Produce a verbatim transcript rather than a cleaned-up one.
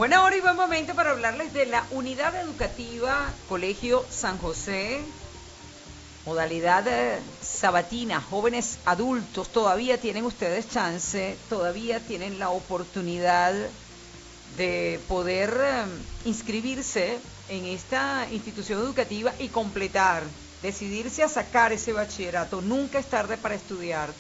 Buena hora y buen momento para hablarles de la unidad educativa Colegio San José, modalidad eh, sabatina. Jóvenes adultos, todavía tienen ustedes chance, todavía tienen la oportunidad de poder eh, inscribirse en esta institución educativa y completar, decidirse a sacar ese bachillerato. Nunca es tarde para estudiar.